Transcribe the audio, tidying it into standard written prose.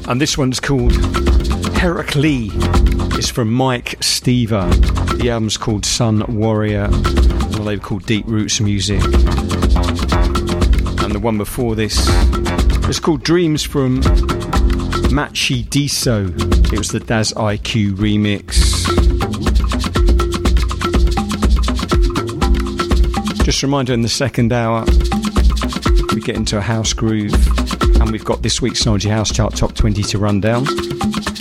And this one's called Heracles. It's from Mike Stever. The album's called Sun Warrior. And the label called Deep Roots Music. And the one before this is called Dreams from Machi Diso. It was the Daz IQ remix. Just a reminder, in the second hour we get into a house groove, and we've got this week's Synology House Chart Top 20 to run down.